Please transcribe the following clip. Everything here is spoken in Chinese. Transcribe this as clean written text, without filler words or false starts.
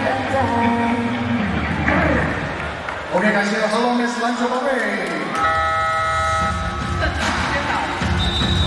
OK， 感谢荷兰的篮球宝贝。